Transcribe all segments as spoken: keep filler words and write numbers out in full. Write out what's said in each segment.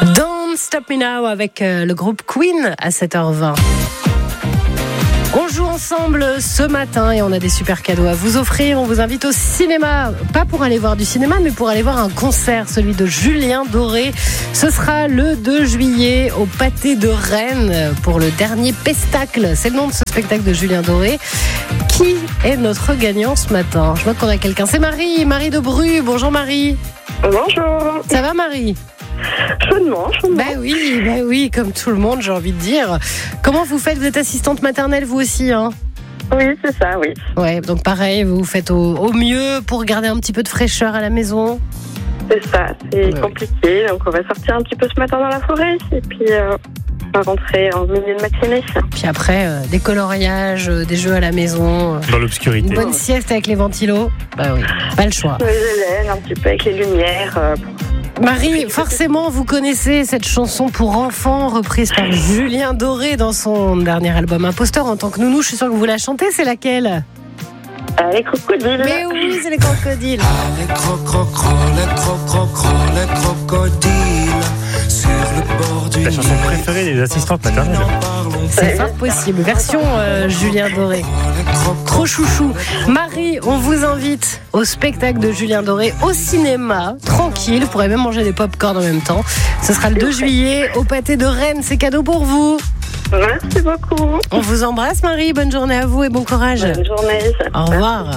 Don't Stop Me Now avec euh, le groupe Queen à sept heures vingt. On joue ensemble ce matin et on a des super cadeaux à vous offrir. On vous invite au cinéma, pas pour aller voir du cinéma, mais pour aller voir un concert, celui de Julien Doré. Ce sera le deux juillet au Pâté de Rennes pour le dernier Pestacle. C'est le nom de ce spectacle de Julien Doré. Qui est notre gagnant ce matin? Je vois qu'on a quelqu'un. C'est Marie, Marie de Bru. Bonjour Marie. Bonjour. Ça va Marie? Chaudement, chaudement. Bah oui, bah oui, comme tout le monde, j'ai envie de dire. Comment vous faites? Vous êtes assistante maternelle vous aussi, hein? Oui, c'est ça, oui. Ouais, donc pareil, vous faites au, au mieux pour garder un petit peu de fraîcheur à la maison. C'est ça, c'est ouais. compliqué. Donc on va sortir un petit peu ce matin dans la forêt et puis euh, on va rentrer en milieu de matinée. Puis après, euh, des coloriages, euh, des jeux à la maison. Euh, Dans l'obscurité. Une bonne sieste avec les ventilos. Bah oui, pas le choix. Les élèves, un petit peu avec les lumières. Euh, Marie, forcément, vous connaissez cette chanson pour enfants reprise par Julien Doré dans son dernier album Imposteur. En tant que nounou, je suis sûre que vous la chantez. C'est laquelle? euh, les crocodiles. Mais oui, c'est les crocodiles. Ah, les crococros, les crococros, les crocodiles sur le bord du La chanson préférée des assistantes maternelles. C'est fort possible. Version euh, Julien Doré. Trop chouchou. Marie, on vous invite au spectacle de Julien Doré au cinéma, tranquille. Vous pourrez même manger des pop-corn en même temps. Ce sera le deux juillet au Pâté de Rennes. C'est cadeau pour vous. Merci beaucoup. On vous embrasse Marie. Bonne journée à vous et bon courage. Bonne journée. Au revoir.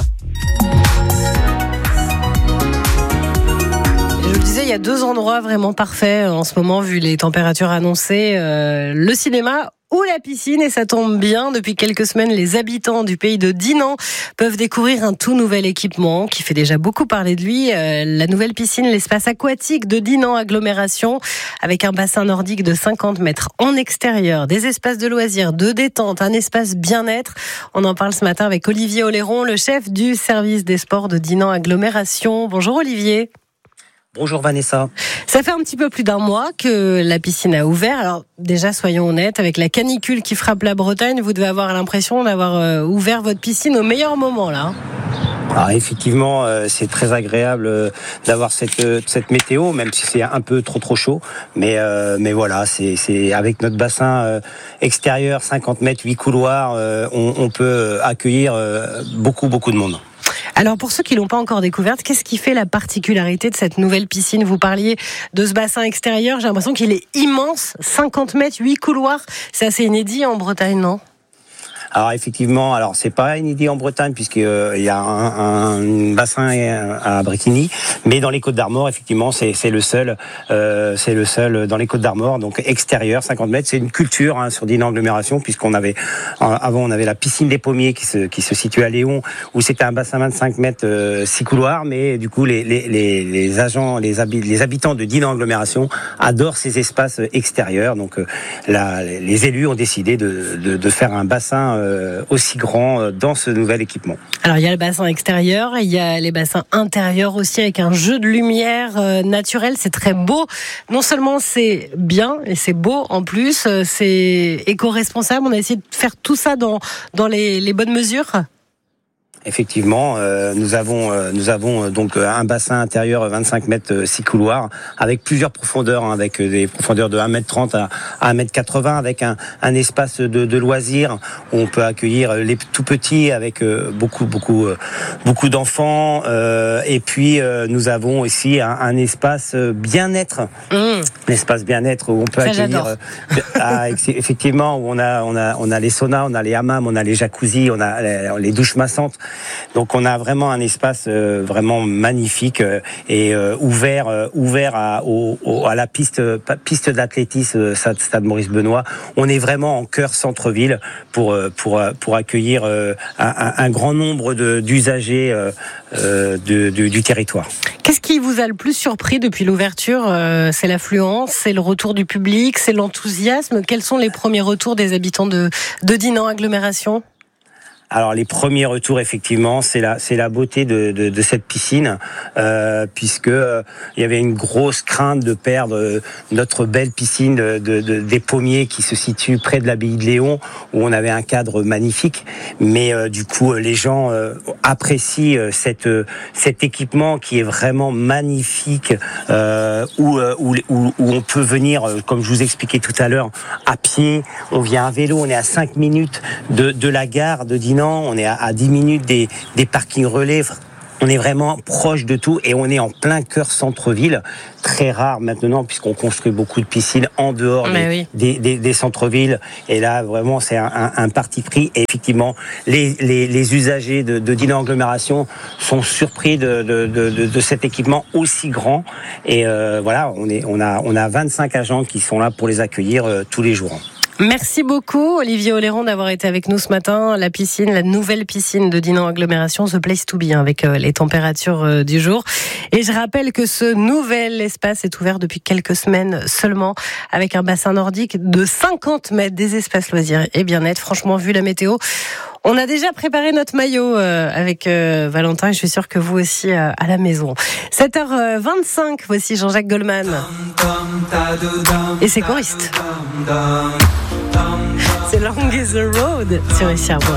Je vous le disais, il y a deux endroits vraiment parfaits en ce moment vu les températures annoncées. Euh, le cinéma ou la piscine, et ça tombe bien. Depuis quelques semaines, les habitants du pays de Dinan peuvent découvrir un tout nouvel équipement qui fait déjà beaucoup parler de lui. Euh, la nouvelle piscine, l'espace aquatique de Dinan Agglomération, avec un bassin nordique de cinquante mètres en extérieur, des espaces de loisirs, de détente, un espace bien-être. On en parle ce matin avec Olivier Oléron, le chef du service des sports de Dinan Agglomération. Bonjour Olivier. Bonjour Vanessa. Ça fait un petit peu plus d'un mois que la piscine a ouvert. Alors déjà, soyons honnêtes, avec la canicule qui frappe la Bretagne, vous devez avoir l'impression d'avoir euh, ouvert votre piscine au meilleur moment là. Alors effectivement, euh, c'est très agréable euh, d'avoir cette euh, cette météo, même si c'est un peu trop trop chaud. Mais euh, mais voilà, c'est c'est avec notre bassin euh, extérieur, cinquante mètres, huit couloirs, euh, on, on peut accueillir euh, beaucoup beaucoup de monde. Alors pour ceux qui l'ont pas encore découverte, qu'est-ce qui fait la particularité de cette nouvelle piscine? Vous parliez de ce bassin extérieur, j'ai l'impression qu'il est immense, cinquante mètres, huit couloirs, c'est assez inédit en Bretagne, non? Alors effectivement, alors c'est pas inédit en Bretagne puisqu'il euh, y a un, un bassin à Brétigny, mais dans les Côtes-d'Armor, effectivement, c'est, c'est le seul, euh, c'est le seul dans les Côtes-d'Armor, donc extérieur, cinquante mètres. C'est une culture hein, sur Dinan Agglomération puisqu'on avait avant on avait la piscine des Pommiers qui se qui se situe à Léon où c'était un bassin vingt-cinq mètres, euh, six couloirs, mais du coup les les les, les agents, les, habi- les habitants de Dinan Agglomération adorent ces espaces extérieurs. Donc euh, là, les élus ont décidé de de, de faire un bassin euh, aussi grand dans ce nouvel équipement. Alors il y a le bassin extérieur, il y a les bassins intérieurs aussi avec un jeu de lumière euh, naturel, c'est très beau. Non seulement c'est bien et c'est beau en plus, euh, c'est éco-responsable. On a essayé de faire tout ça dans dans les, les bonnes mesures. Effectivement, euh, nous avons euh, nous avons euh, donc un bassin intérieur vingt-cinq mètres, six couloirs, avec plusieurs profondeurs, hein, avec des profondeurs de un mètre trente à un mètre quatre-vingts, avec un, un espace de, de loisirs où on peut accueillir les tout petits, avec euh, beaucoup beaucoup euh, beaucoup d'enfants. Euh, et puis euh, nous avons aussi un, un espace bien-être, mmh. un espace bien-être où on peut Ça, accueillir. Euh, ah, effectivement, où on a on a on a les saunas, on a les hammams, on a les jacuzzis, on a les, les douches massantes. Donc on a vraiment un espace euh, vraiment magnifique euh, et euh, ouvert euh, ouvert à, au, au, à la piste piste d'athlétisme Stade, Stade Maurice Benoît. On est vraiment en cœur centre-ville pour pour pour accueillir euh, un, un grand nombre de, d'usagers euh, euh, de, de, du territoire. Qu'est-ce qui vous a le plus surpris depuis l'ouverture? euh, C'est l'affluence, c'est le retour du public, c'est l'enthousiasme. Quels sont les premiers retours des habitants de de Dinan Agglomération? Alors les premiers retours, effectivement, c'est la c'est la beauté de de, de cette piscine, euh, puisque euh, il y avait une grosse crainte de perdre euh, notre belle piscine de, de, de des Pommiers qui se situe près de l'abbaye de Léon, où on avait un cadre magnifique. Mais euh, du coup, euh, les gens euh, apprécient euh, cette euh, cet équipement qui est vraiment magnifique, euh, où, euh, où où où on peut venir, euh, comme je vous expliquais tout à l'heure, à pied. On vient à vélo. On est à cinq minutes de de la gare de Dinan. On est à, à dix minutes des des parkings relais. On est vraiment proche de tout et on est en plein cœur centre-ville. Très rare maintenant puisqu'on construit beaucoup de piscines en dehors des, oui. des, des, des centres-villes. Et là, vraiment, c'est un, un, un parti pris. Et effectivement, les, les, les usagers de, de Dinan Agglomération sont surpris de, de, de, de, de cet équipement aussi grand. Et euh, voilà, on, est, on, a, on a vingt-cinq agents qui sont là pour les accueillir euh, tous les jours. Merci beaucoup Olivier Oléron d'avoir été avec nous ce matin. La piscine, la nouvelle piscine de Dinan Agglomération, The Place to Be, hein, avec euh, les températures euh, du jour. Et je rappelle que ce nouvel espace est ouvert depuis quelques semaines seulement, avec un bassin nordique de cinquante mètres, des espaces loisirs et bien-être. Franchement, vu la météo, on a déjà préparé notre maillot euh, avec euh, Valentin, et je suis sûre que vous aussi euh, à la maison. sept heures vingt-cinq, voici Jean-Jacques Goldman et ses choristes. C'est Long is the Road sur Cherbourg.